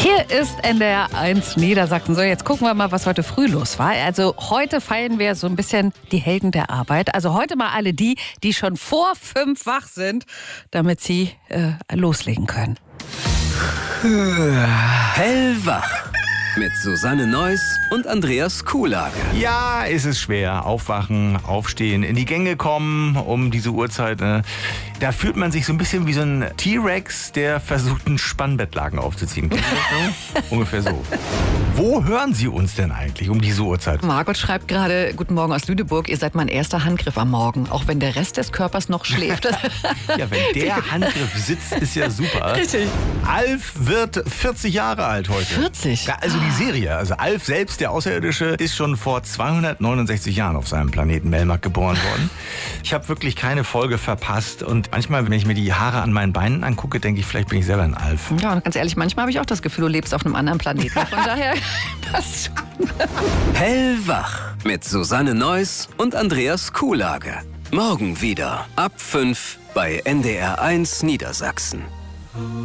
Hier ist NDR 1 Niedersachsen. So, jetzt gucken wir mal, was heute früh los war. Also heute feiern wir so ein bisschen die Helden der Arbeit. Also heute mal alle die schon vor 5 wach sind, damit sie loslegen können. Hellwach mit Susanne Neuss und Andreas Kuhlage. Ja, ist es schwer. Aufwachen, aufstehen, in die Gänge kommen um diese Uhrzeit. Da fühlt man sich so ein bisschen wie so ein T-Rex, der versucht, einen Spannbettlaken aufzuziehen. Kennt ihr das so? Ungefähr so. Wo hören Sie uns denn eigentlich um diese Uhrzeit? Margot schreibt gerade, guten Morgen aus Lüneburg, ihr seid mein erster Handgriff am Morgen, auch wenn der Rest des Körpers noch schläft. Ja, wenn der Handgriff sitzt, ist ja super. Richtig. Alf wird 40 Jahre alt heute. 40? Ja, also die Serie, also Alf selbst, der Außerirdische, ist schon vor 269 Jahren auf seinem Planeten Melmac geboren worden. Ich habe wirklich keine Folge verpasst und manchmal, wenn ich mir die Haare an meinen Beinen angucke, denke ich, vielleicht bin ich selber ein Alf. Ja, und ganz ehrlich, manchmal habe ich auch das Gefühl, du lebst auf einem anderen Planeten. Von daher passt schon. Hellwach mit Susanne Neuss und Andreas Kuhlage. Morgen wieder ab 5 bei NDR 1 Niedersachsen.